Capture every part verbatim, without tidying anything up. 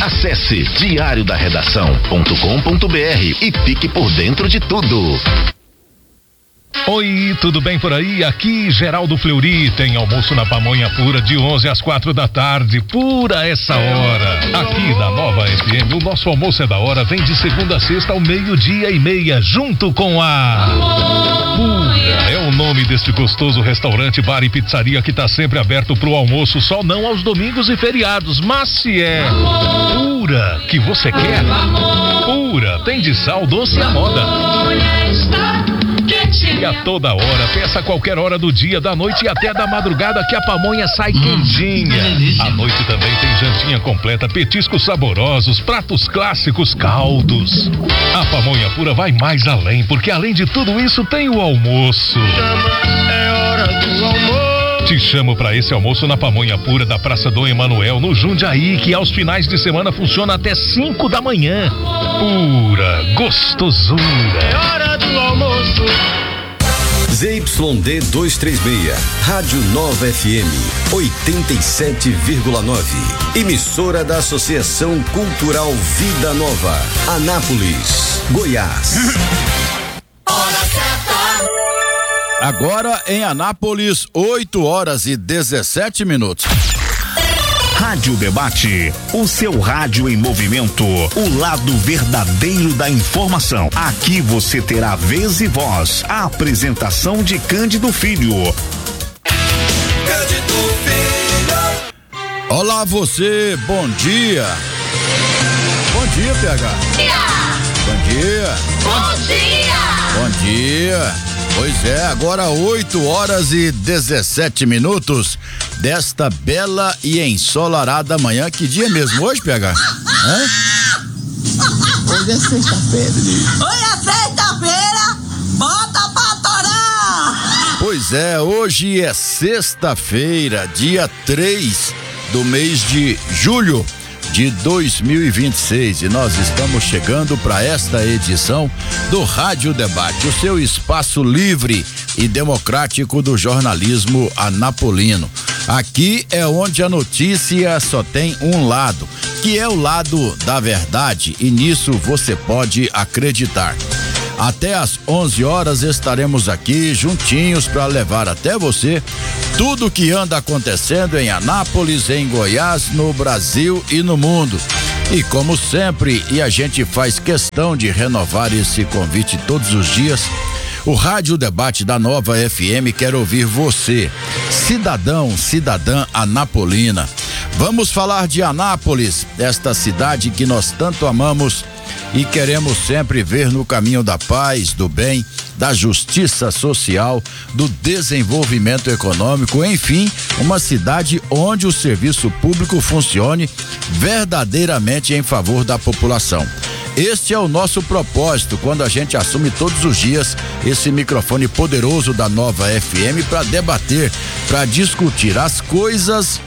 Acesse diário da redação ponto com ponto br e fique por dentro de tudo. Oi, tudo bem por aí? Aqui Geraldo Fleury, tem almoço na Pamonha Pura de onze às quatro da tarde, pura essa hora. Aqui na Nova F M, o nosso almoço é da hora, vem de segunda a sexta ao meio-dia e meia, junto com a Pura. É o nome deste gostoso restaurante, bar e pizzaria que tá sempre aberto pro almoço, só não aos domingos e feriados, mas se é Pura que você quer, Pura, tem de sal, doce e a moda. E a toda hora, peça a qualquer hora do dia, da noite e até da madrugada que a pamonha sai hum, quentinha. À noite também tem jantinha completa, petiscos saborosos, pratos clássicos, caldos. A Pamonha Pura vai mais além, porque além de tudo isso tem o almoço. É hora do almoço. Te chamo pra esse almoço na Pamonha Pura da Praça Dom Emanuel, no Jundiaí, que aos finais de semana funciona até cinco da manhã. Pura gostosura. É hora do almoço. Z Y D duzentos e trinta e seis, Rádio Nova F M, oitenta e sete vírgula nove. Emissora da Associação Cultural Vida Nova, Anápolis, Goiás. Hora certa. Agora em Anápolis, oito horas e dezessete minutos. Rádio Debate, o seu rádio em movimento, o lado verdadeiro da informação. Aqui você terá vez e voz. A apresentação de Cândido Filho. Cândido Filho. Olá você, bom dia. Bom dia, P H. Bom dia. Bom dia. Bom dia. Pois é, agora oito horas e dezessete minutos desta bela e ensolarada manhã. Que dia mesmo hoje, P H? Hã? Hoje é sexta-feira. Hoje é sexta-feira, bota pra torar! Pois é, hoje é sexta-feira, dia três do mês de julho de dois mil e vinte e seis, e nós estamos chegando para esta edição do Rádio Debate, o seu espaço livre e democrático do jornalismo anapolino. Aqui é onde a notícia só tem um lado, que é o lado da verdade, e nisso você pode acreditar. Até às onze horas estaremos aqui juntinhos para levar até você tudo que anda acontecendo em Anápolis, em Goiás, no Brasil e no mundo. E como sempre, e a gente faz questão de renovar esse convite todos os dias, o Rádio Debate da Nova F M quer ouvir você, cidadão, cidadã anapolina. Vamos falar de Anápolis, esta cidade que nós tanto amamos e queremos sempre ver no caminho da paz, do bem, da justiça social, do desenvolvimento econômico, enfim, uma cidade onde o serviço público funcione verdadeiramente em favor da população. Este é o nosso propósito quando a gente assume todos os dias esse microfone poderoso da Nova F M para debater, para discutir as coisas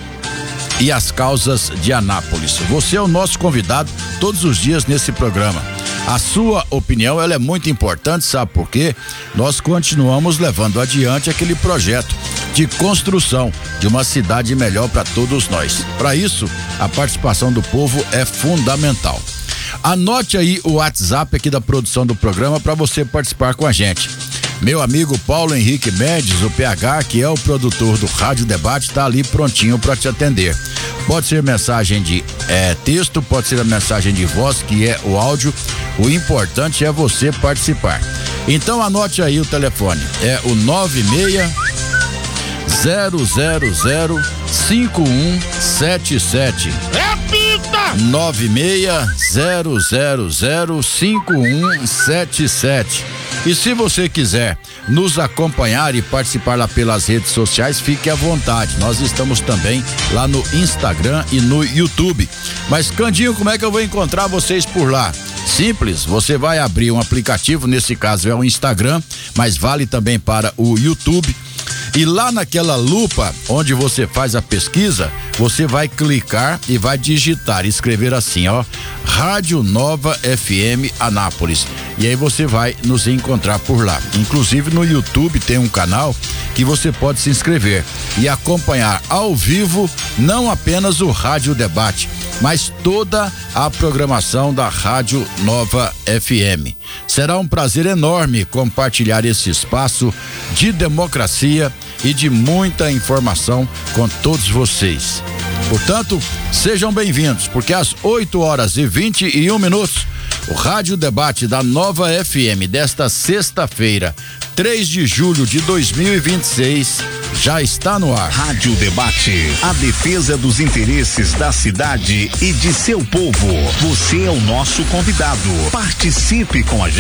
e as causas de Anápolis. Você é o nosso convidado todos os dias nesse programa. A sua opinião, ela é muito importante, sabe por quê? Nós continuamos levando adiante aquele projeto de construção de uma cidade melhor para todos nós. Para isso, a participação do povo é fundamental. Anote aí o WhatsApp aqui da produção do programa para você participar com a gente. Meu amigo Paulo Henrique Mendes, o P H, que é o produtor do Rádio Debate, está ali prontinho para te atender. Pode ser mensagem de é, texto, pode ser a mensagem de voz, que é o áudio. O importante é você participar. Então anote aí o telefone. É o nove seis zero zero zero cinco um sete sete. Repita! nove seis zero zero zero cinco um sete sete. E se você quiser nos acompanhar e participar lá pelas redes sociais, fique à vontade. Nós estamos também lá no Instagram e no YouTube. Mas, Candinho, como é que eu vou encontrar vocês por lá? Simples, você vai abrir um aplicativo, nesse caso é o Instagram, mas vale também para o YouTube. E lá naquela lupa onde você faz a pesquisa, você vai clicar e vai digitar, escrever assim, ó, Rádio Nova F M Anápolis. E aí você vai nos encontrar por lá. Inclusive no YouTube tem um canal que você pode se inscrever e acompanhar ao vivo não apenas o Rádio Debate, mas toda a programação da Rádio Nova F M. Será um prazer enorme compartilhar esse espaço de democracia e de muita informação com todos vocês. Portanto, sejam bem-vindos, porque às oito horas e vinte e um minutos, o Rádio Debate da Nova F M desta sexta-feira, três de julho de dois mil e vinte e seis, já está no ar. Rádio Debate, a defesa dos interesses da cidade e de seu povo. Você é o nosso convidado. Participe com a gente.